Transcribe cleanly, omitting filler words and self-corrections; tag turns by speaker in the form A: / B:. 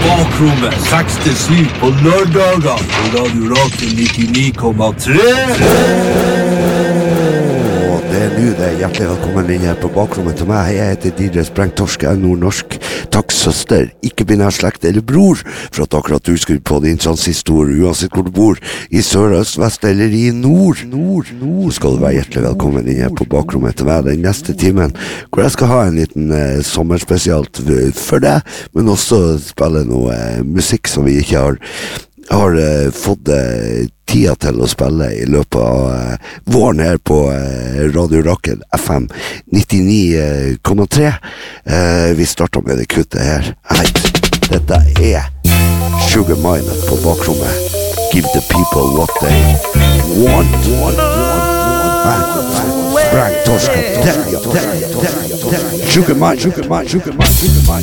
A: Bakrommet 6-7 på lørdager på Radio Rakel 99,3.
B: Det nu det. Hjertelig velkommen inn her på bakrommet til meg. Jeg heter Didre Sprengtorsk, er nordnorsk. Takk søster, ikke binær slekt eller bror, for at akkurat du skulle på din transistor, uansett hvor du bor, i sør, øst, vest eller i nord. Skal du være hjertelig velkommen inn her på bakrommet til meg den neste timen, hvor jeg skal ha en liten sommerspesialt for deg, men også spille noe musikk som vi ikke har fått tida til å spille i løpet av våren her på Radio Rakel FM 99,3. Vi starter med det kuttet her. Hei, dette er Sugar Minott på bakrommet. Give the people what they want. Sprang torska. Sugar Minott.